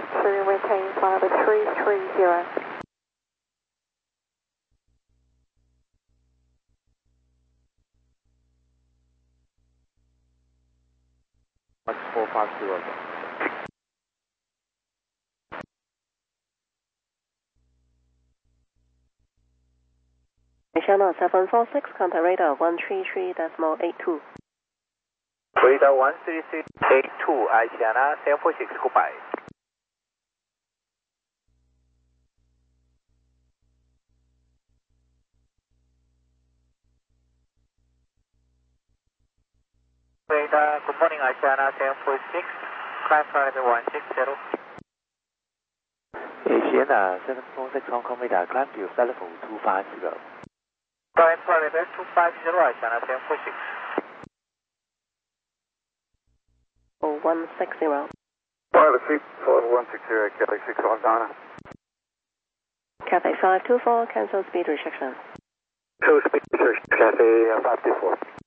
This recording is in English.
to maintain flight level 330. Mark 450. Channel 746, contact radar 133.82. Radar 133.82, Asiana 746, goodbye. Radar, good morning, Asiana 746, climb flight level 160. Asiana 746, Hong Kong radar, climb to flight level 250. Climb flight level 250, Asiana 746. 160. Pilot 160, Cathay 6 Donna. Cathay 524, cancel speed restriction. Speed restriction, Cathay 524.